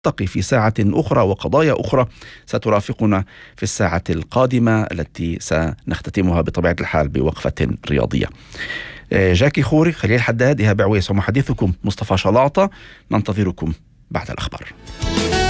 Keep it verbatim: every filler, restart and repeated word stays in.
نلتقي في ساعة أخرى وقضايا أخرى سترافقنا في الساعة القادمة التي سنختتمها بطبيعة الحال بوقفة رياضية. جاكي خوري، خليل حداد، إيهاب عويس، ومحدثكم مصطفى شلاطة. ننتظركم بعد الأخبار.